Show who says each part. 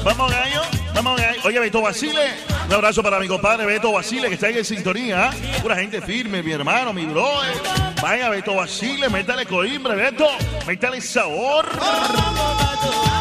Speaker 1: Vamos, gallo. Vamos, gallo. Oye, Beto Basile. Un abrazo para mi compadre Beto Basile, que está ahí en sintonía. Pura gente firme, mi hermano, mi brother. Vaya, Beto Basile, métale coimbre, Beto. Métale sabor.